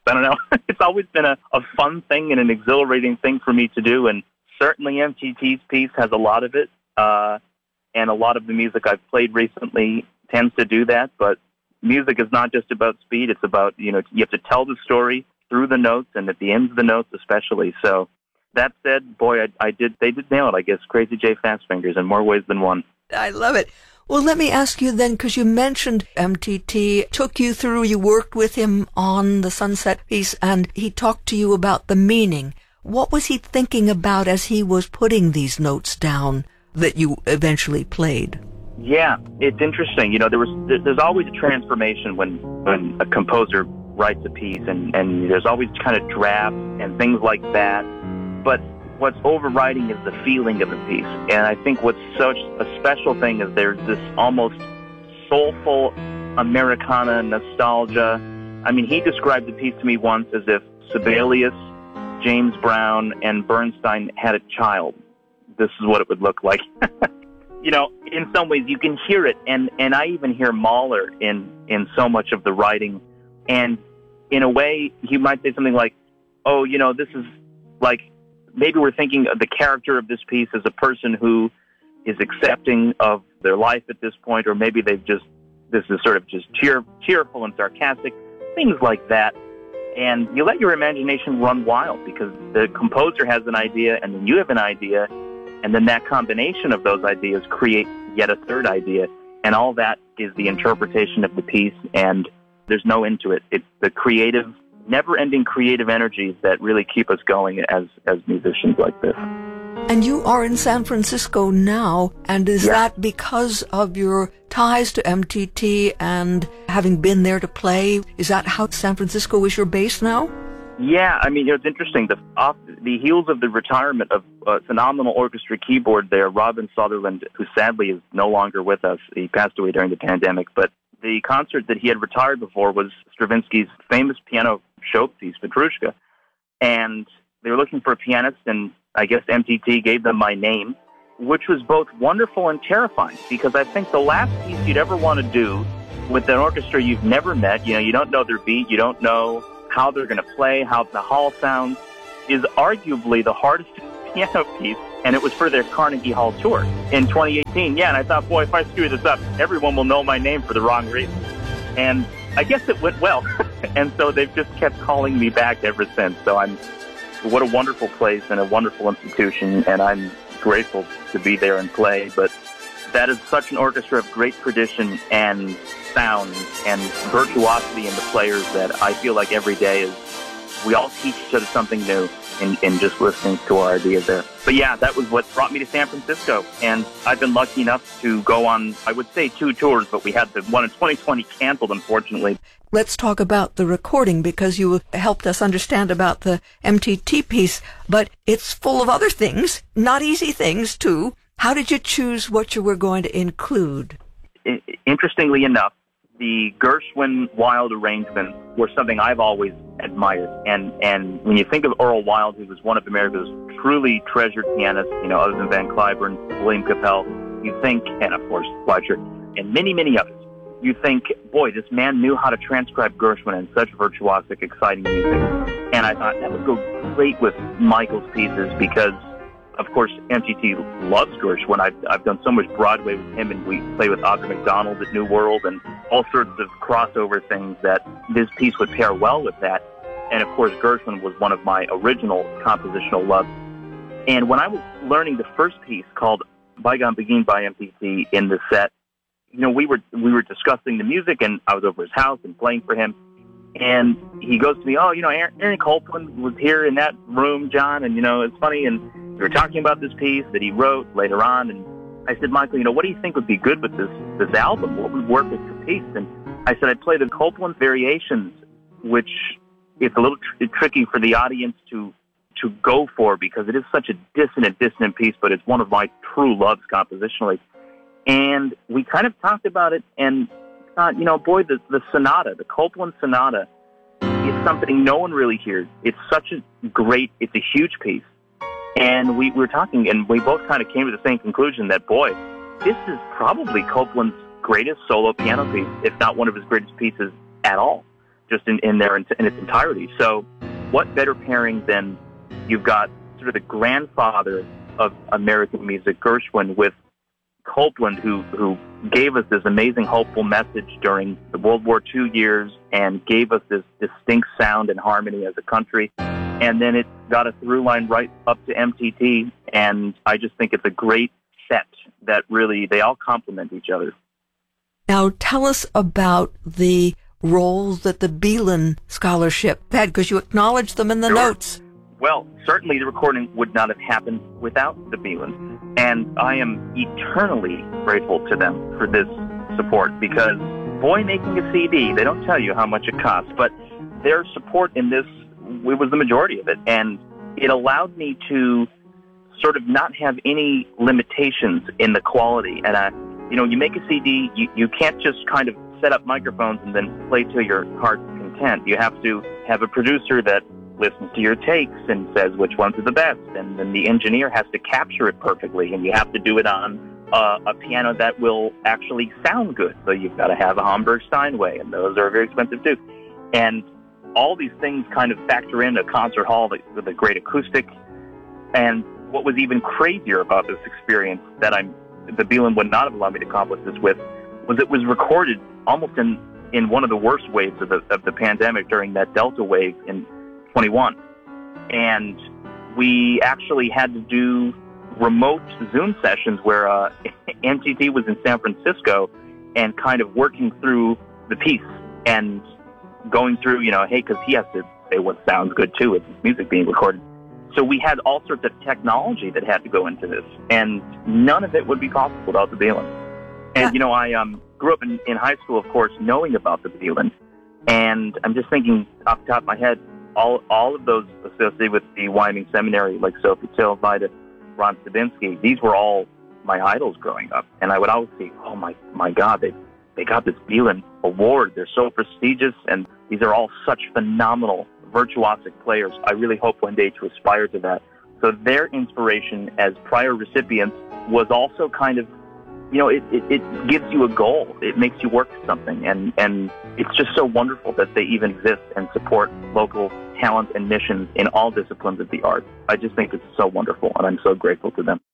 I don't know. It's always been a fun thing and an exhilarating thing for me to do, and certainly MTT's piece has a lot of it, and a lot of the music I've played recently tends to do that, but music is not just about speed. It's about, you have to tell the story through the notes and at the ends of the notes especially. So that said, boy, they did nail it, I guess. Crazy J Fastfingers in more ways than one. I love it. Well, let me ask you then, because you mentioned MTT took you through, you worked with him on the Sunset piece, and he talked to you about the meaning. What was he thinking about as he was putting these notes down that you eventually played? Yeah, it's interesting. There's always a transformation when a composer writes a piece, and there's always kind of drafts and things like that. But what's overriding is the feeling of the piece. And I think what's such a special thing is there's this almost soulful Americana nostalgia. I mean, he described the piece to me once as if Sibelius, James Brown, and Bernstein had a child. This is what it would look like. In some ways you can hear it, and I even hear Mahler in so much of the writing. And in a way, he might say something like, this is like, maybe we're thinking of the character of this piece as a person who is accepting of their life at this point, or maybe this is sort of just cheerful and sarcastic, things like that. And you let your imagination run wild, because the composer has an idea, and then you have an idea, and then that combination of those ideas create yet a third idea. And all that is the interpretation of the piece, and there's no end to it. It's the creative, never-ending creative energies that really keep us going as musicians like this. And you are in San Francisco now, and is that because of your ties to MTT and having been there to play? Is that how San Francisco is your base now? Yeah, I mean, it's interesting. Off the heels of the retirement of a phenomenal orchestra keyboard there, Robin Sutherland, who sadly is no longer with us. He passed away during the pandemic, but the concert that he had retired before was Stravinsky's famous piano showpiece, Petrushka, and they were looking for a pianist, and I guess MTT gave them my name, which was both wonderful and terrifying, because I think the last piece you'd ever want to do with an orchestra you've never met, you don't know their beat, you don't know how they're going to play, how the hall sounds, is arguably the hardest piano piece, and it was for their Carnegie Hall tour in 2018. Yeah, and I thought, boy, if I screw this up, everyone will know my name for the wrong reason. And I guess it went well, and so they've just kept calling me back ever since. So what a wonderful place and a wonderful institution, and I'm grateful to be there and play. But that is such an orchestra of great tradition and sound and virtuosity in the players that I feel like every day is, we all teach each other something new in just listening to our ideas there. But yeah, that was what brought me to San Francisco, and I've been lucky enough to go on, I would say 2 tours, but we had the one in 2020 canceled, unfortunately. Let's talk about the recording, because you helped us understand about the MTT piece, but it's full of other things, not easy things too. How did you choose what you were going to include? Interestingly enough, the Gershwin Wilde arrangements were something I've always admired. And when you think of Earl Wilde, who was one of America's truly treasured pianists, other than Van Cliburn, William Capell, you think, and of course Fletcher, and many, many others, you think, boy, this man knew how to transcribe Gershwin in such virtuosic, exciting music. And I thought that would go great with Michael's pieces, because of course, MTT loves Gershwin. I've done so much Broadway with him, and we play with Audra McDonald at New World and all sorts of crossover things that this piece would pair well with that. And of course, Gershwin was one of my original compositional loves. And when I was learning the first piece called Bygone Beguine by MTT in the set, we were discussing the music, and I was over his house and playing for him. And he goes to me, Aaron Copland was here in that room, John, and, it's funny, and we were talking about this piece that he wrote later on, and I said, Michael, what do you think would be good with this album? What would work with the piece? And I said, I'd play the Copland Variations, which is a little tricky for the audience to go for, because it is such a dissonant piece, but it's one of my true loves compositionally. And we kind of talked about it and thought, the sonata, the Copland Sonata, is something no one really hears. It's it's a huge piece. And we were talking, and we both kind of came to the same conclusion that, boy, this is probably Copland's greatest solo piano piece, if not one of his greatest pieces at all. just in its entirety. So what better pairing than you've got sort of the grandfather of American music, Gershwin, with Copland, who gave us this amazing, hopeful message during the World War II years and gave us this distinct sound and harmony as a country. And then it got a through line right up to MTT, and I just think it's a great set that really, they all complement each other. Now, tell us about the roles that the Beelan Scholarship had, because you acknowledged them in the notes. Well, certainly the recording would not have happened without the Beelans, and I am eternally grateful to them for this support, because, boy, making a CD, they don't tell you how much it costs, but their support in this, it was the majority of it, and it allowed me to sort of not have any limitations in the quality. And, you make a CD, you can't just kind of set up microphones and then play to your heart's content. You have to have a producer that listens to your takes and says which ones are the best, and then the engineer has to capture it perfectly, and you have to do it on a piano that will actually sound good. So you've got to have a Hamburg Steinway, and those are very expensive too. And all these things kind of factor in a concert hall with a great acoustic. And what was even crazier about this experience that the Beelan would not have allowed me to accomplish this with was it was recorded almost in one of the worst waves of the pandemic during that Delta wave in 21. And we actually had to do remote Zoom sessions where MTT was in San Francisco and kind of working through the piece and going through, hey, because he has to say what sounds good too. It's music being recorded. So we had all sorts of technology that had to go into this, and none of it would be possible without the Beelan. And, I grew up in high school, of course, knowing about the Beelan. And I'm just thinking off the top of my head, all of those associated with the Wyoming Seminary, like Sophie Till, Vida, Ron Stabinsky, these were all my idols growing up. And I would always say, oh, my God, they got this Beelan award. They're so prestigious, and these are all such phenomenal virtuosic players. I really hope one day to aspire to that. So their inspiration as prior recipients was also kind of, it gives you a goal. It makes you work something. And it's just so wonderful that they even exist and support local talent and missions in all disciplines of the arts. I just think it's so wonderful, and I'm so grateful to them.